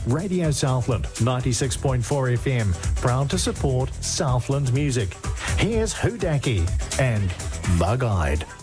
Radio Southland 96.4 FM, proud to support Southland music. Here's Hudaki and Bug-Eyed.